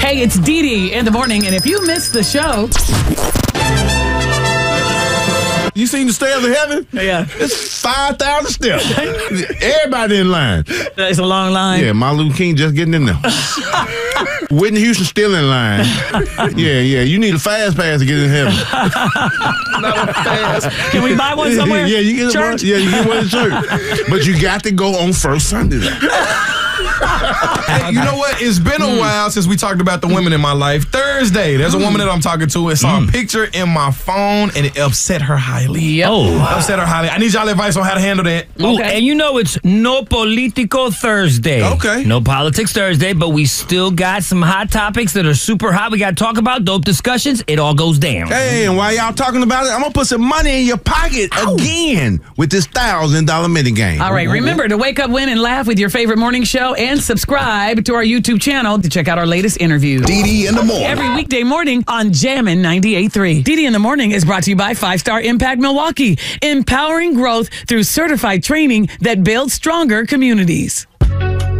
Hey, it's Dee Dee in the morning, and if you missed the show... You seen the stairs of heaven? Yeah. It's 5,000 steps. Everybody in line. It's a long line. Yeah, Martin Luther King just getting in there. Whitney Houston still in line. Yeah. You need a fast pass to get in heaven. Not a fast. Can we buy one somewhere? Yeah, you get church? one. Yeah, you get one in church. But you got to go on first Sunday. Hey, you know what? It's been a while since we talked about the women in my life. Thursday, there's a woman that I'm talking to and saw a picture in my phone, and it upset her highly. Yep. Upset her highly. I need y'all advice on how to handle that. Ooh, and you know it's No Politico Thursday. Okay. No Politics Thursday, but we still got some hot topics that are super hot. We got to talk about dope discussions. It all goes down. Hey, and while y'all talking about it, I'm going to put some money in your pocket again with this $1,000 minigame. All right, remember to wake up, win, and laugh with your favorite morning show and subscribe to our YouTube channel to check out our latest interview. Dee Dee in the morning. Every weekday morning on Jammin' 98.3. Dee Dee in the Morning is brought to you by 5-Star Impact Milwaukee, empowering growth through certified training that builds stronger communities.